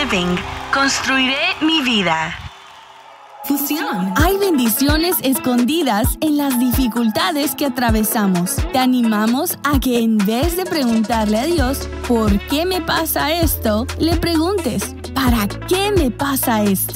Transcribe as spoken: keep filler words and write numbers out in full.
Living. Construiré mi vida. Fusión. Hay bendiciones escondidas en las dificultades que atravesamos. Te animamos a que en vez de preguntarle a Dios, ¿por qué me pasa esto?, le preguntes, ¿para qué me pasa esto?